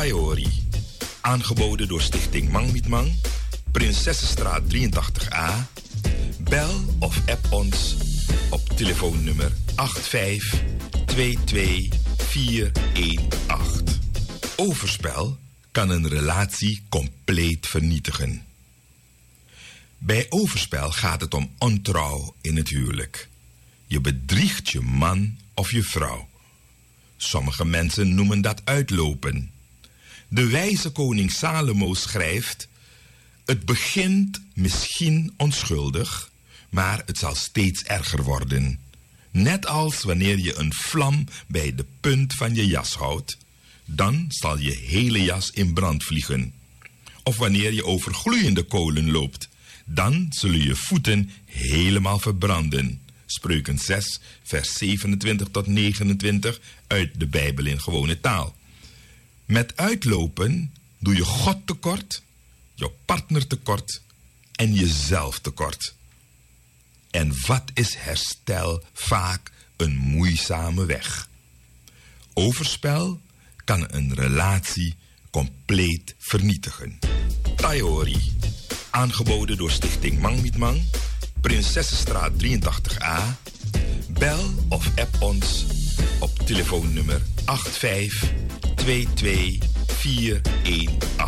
Taiori. Aangeboden door Stichting Mang Niet Mang, Prinsessenstraat 83A. Bel of app ons op telefoonnummer 8522418. Overspel kan een relatie compleet vernietigen. Bij overspel gaat het om ontrouw in het huwelijk. Je bedriegt je man of je vrouw. Sommige mensen noemen dat uitlopen. De wijze koning Salomo schrijft: het begint misschien onschuldig, maar het zal steeds erger worden. Net als wanneer je een vlam bij de punt van je jas houdt, dan zal je hele jas in brand vliegen. Of wanneer je over gloeiende kolen loopt, dan zullen je voeten helemaal verbranden. Spreuken 6, vers 27 tot 29 uit de Bijbel in gewone taal. Met uitlopen doe je God tekort, je partner tekort en jezelf tekort. En wat is herstel vaak een moeizame weg. Overspel kan een relatie compleet vernietigen. Taiori, aangeboden door Stichting Mang Niet Mang, Prinsessenstraat 83A. Bel of app ons op telefoonnummer 8522418.